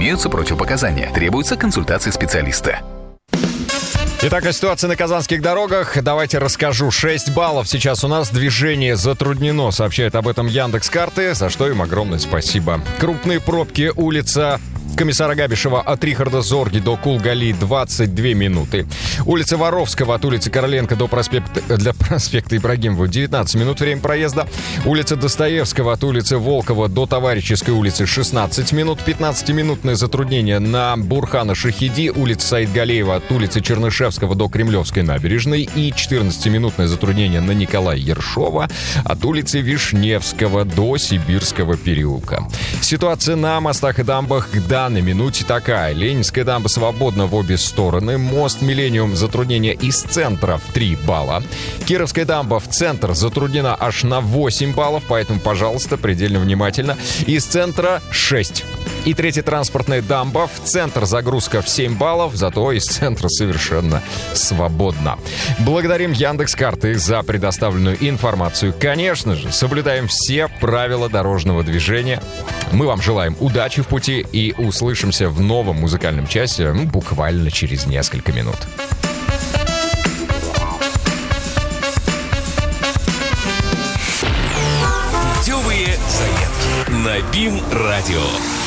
Имеются противопоказания. Требуется консультация специалиста. Итак, о ситуации на казанских дорогах давайте расскажу. 6 баллов сейчас у нас. Движение затруднено, сообщает об этом Яндекс.Карты, за что им огромное спасибо. Крупные пробки. Улица Комиссара Габишева от Рихарда Зорги до Кулгали 22 минуты. Улица Воровского от улицы Короленко до проспекта Ибрагимова 19 минут время проезда. Улица Достоевского от улицы Волкова до Товарищеской улицы 16 минут. 15-минутное затруднение на Бурхана Шахиди, улица Саидгалеева от улицы Чернышевского до Кремлевской набережной. И 14-минутное затруднение на Николая Ершова от улицы Вишневского до Сибирского переулка. Ситуация на мостах и дамбах к данной минуте такая. Ленинская дамба свободна в обе стороны. Мост Миллениум затруднение из центра в 3 балла. Кировская дамба в центр затруднена аж на 8 баллов, поэтому, пожалуйста, предельно внимательно. Из центра 6. И третья транспортная дамба в центр загрузка в 7 баллов, зато из центра совершенно свободно. Благодарим Яндекс.Карты за предоставленную информацию. Конечно же, соблюдаем все правила дорожного движения. Мы вам желаем удачи в пути и услышимся в новом музыкальном часе буквально через несколько минут. Путевые заметки на БИМ-радио.